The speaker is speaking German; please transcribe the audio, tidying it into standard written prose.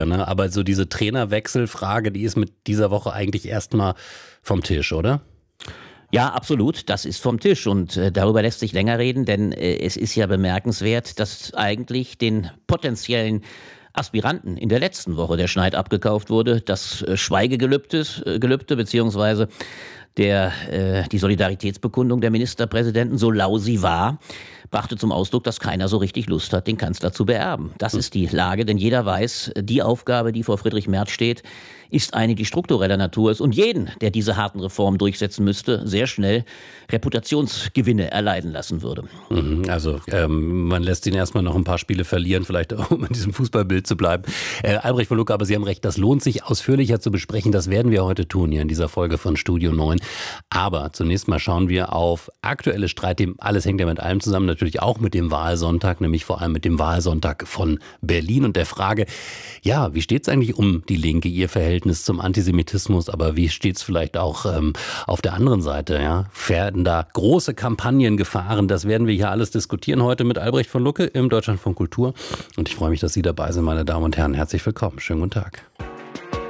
Ne? Aber so diese Trainerwechselfrage, die ist mit dieser Woche eigentlich erstmal vom Tisch, oder? Ja, absolut, das ist vom Tisch und darüber lässt sich länger reden, denn es ist ja bemerkenswert, dass eigentlich den potenziellen Aspiranten in der letzten Woche der Schneid abgekauft wurde, das Gelübde beziehungsweise die Solidaritätsbekundung der Ministerpräsidenten, so lau sie war, brachte zum Ausdruck, dass keiner so richtig Lust hat, den Kanzler zu beerben. Das ist die Lage, denn jeder weiß, die Aufgabe, die vor Friedrich Merz steht, ist eine, die struktureller Natur ist und jeden, der diese harten Reformen durchsetzen müsste, sehr schnell Reputationsgewinne erleiden lassen würde. Also man lässt ihn erstmal noch ein paar Spiele verlieren, vielleicht um in diesem Fußballbild zu bleiben. Albrecht von Lucke, aber Sie haben recht, das lohnt sich ausführlicher zu besprechen. Das werden wir heute tun hier in dieser Folge von Studio 9. Aber zunächst mal schauen wir auf aktuelle Streitthemen. Alles hängt ja mit allem zusammen, natürlich auch mit dem Wahlsonntag, nämlich vor allem mit dem Wahlsonntag von Berlin und der Frage, ja, wie steht es eigentlich um die Linke, ihr Verhältnis zum Antisemitismus, aber wie steht es vielleicht auch auf der anderen Seite? Ja? Werden da große Kampagnen gefahren? Das werden wir hier alles diskutieren heute mit Albrecht von Lucke im Deutschlandfunk Kultur. Und ich freue mich, dass Sie dabei sind, meine Damen und Herren. Herzlich willkommen. Schönen guten Tag.